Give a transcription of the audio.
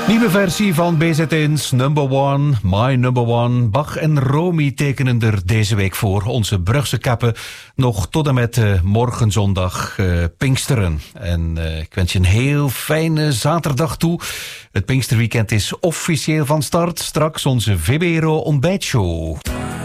Nieuwe versie van BZN's Number One, My Number One. Bach en Romy tekenen er deze week voor. Onze Brugse kappen nog tot en met morgen zondag Pinksteren. En ik wens je een heel fijne zaterdag toe. Het Pinksterweekend is officieel van start. Straks onze VBRO ontbijtshow.